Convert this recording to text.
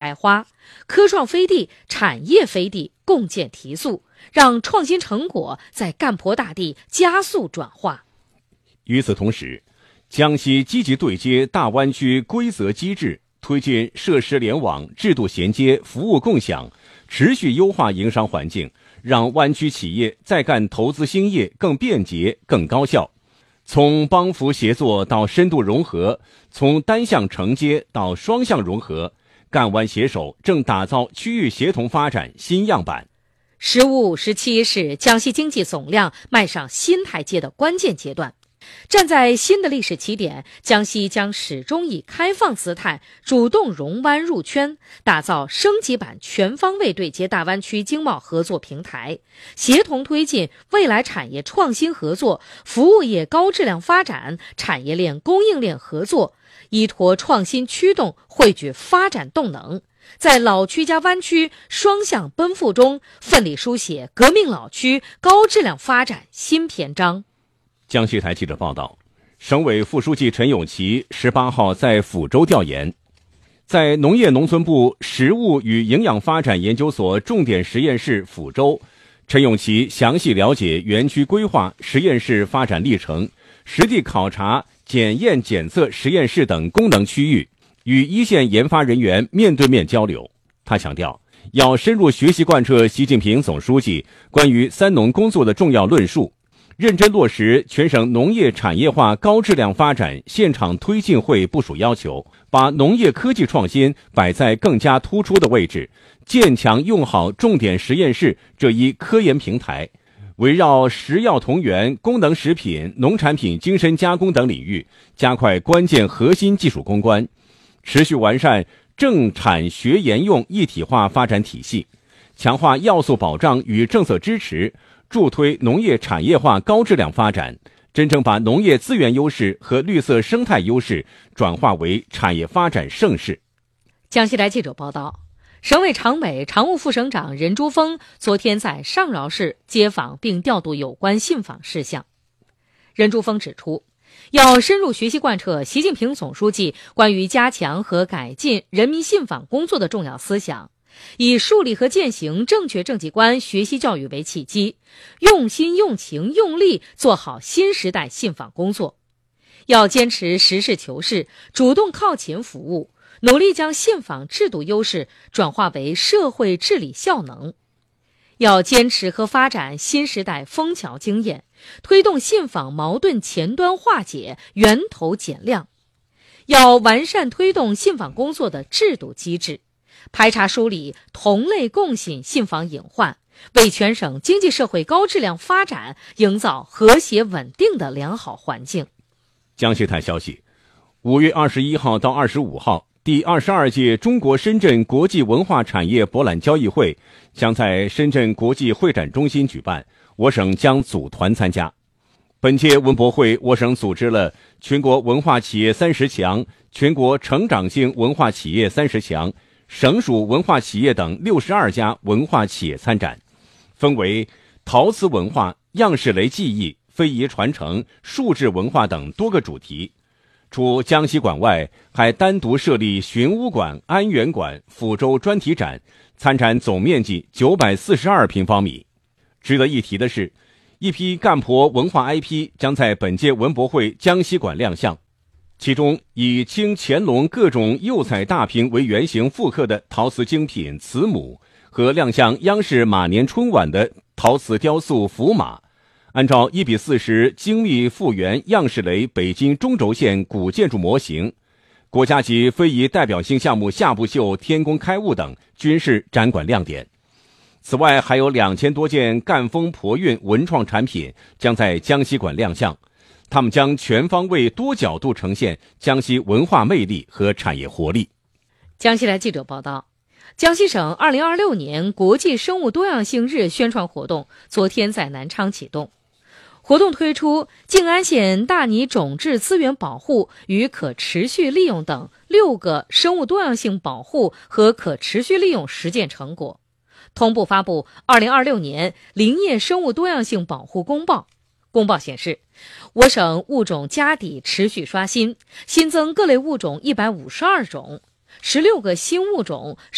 开花，科创飞地、产业飞地共建提速，让创新成果在干婆大地加速转化。 与此同时，江西积极对接大湾区规则机制，推进设施联网、制度衔接、服务共享，持续优化营商环境，让湾区企业在干投资兴业更便捷、更高效。从帮扶协作到深度融合，从单向承接到双向融合，赣湾携手正打造区域协同发展新样板。 “15、17”是江西经济总量迈上新台阶的关键阶段。站在新的历史起点，江西将始终以开放姿态主动融湾入圈，打造升级版全方位对接大湾区经贸合作平台，协同推进未来产业创新合作、服务业高质量发展、产业链供应链合作，依托创新驱动，汇聚发展动能，在老区加湾区双向奔赴中，奋力书写革命老区高质量发展新篇章。 江西台记者报道，省委副书记陈永奇18号在抚州调研，在农业农村部食物与营养发展研究所重点实验室抚州，陈永奇详细了解园区规划、实验室发展历程，实地考察检验检测实验室等功能区域，与一线研发人员面对面交流。他强调，要深入学习贯彻习近平总书记关于三农工作的重要论述，认真落实全省农业产业化高质量发展现场推进会部署要求，把农业科技创新摆在更加突出的位置，坚强用好重点实验室这一科研平台，围绕食药同源、功能食品、农产品精深加工等领域，加快关键核心技术攻关，持续完善政产学研用一体化发展体系，强化要素保障与政策支持，助推农业产业化高质量发展，真正把农业资源优势和绿色生态优势转化为产业发展盛世。 江西台记者报道，省委常委、常务副省长任珠峰昨天在上饶市接访并调度有关信访事项。任珠峰指出，要深入学习贯彻习近平总书记关于加强和改进人民信访工作的重要思想，以树立和践行正确政绩观学习教育为契机，用心用情用力做好新时代信访工作。要坚持实事求是，主动靠前服务，努力将信访制度优势转化为社会治理效能。要坚持和发展新时代枫桥经验，推动信访矛盾前端化解、源头减量。要完善推动信访工作的制度机制，排查梳理同类共性信访隐患，为全省经济社会高质量发展营造和谐稳定的良好环境。 江西台消息，5月21号到25号，第22届中国深圳国际文化产业博览交易会将在深圳国际会展中心举办，我省将组团参加。本届文博会，我省组织了全国文化企业30强、全国成长性文化企业30强、省属文化企业等62家文化企业参展，分为陶瓷文化、样式雷技艺、非遗传承、数字文化等多个主题。除江西馆外，还单独设立寻乌馆、安源馆、抚州专题展，参展总面积942平方米。值得一提的是，一批赣婆文化 IP 将在本届文博会江西馆亮相，其中以清乾隆各种釉彩大瓶为原型复刻的陶瓷精品瓷母，和亮相央视马年春晚的陶瓷雕塑福马，按照1:40精密复原样式雷北京中轴线古建筑模型，国家级非遗代表性项目夏布秀天工开物等均是展馆亮点。此外，还有2000多件赣风婆韵文创产品将在江西馆亮相，他们将全方位多角度呈现江西文化魅力和产业活力。 江西台记者报道，江西省2026年国际生物多样性日宣传活动昨天在南昌启动。活动推出静安县大拟种质资源保护与可持续利用等6个生物多样性保护和可持续利用实践成果，同步发布2026年林业生物多样性保护公报。公报显示，我省物种家底持续刷新，新增各类物种152种，16个新物种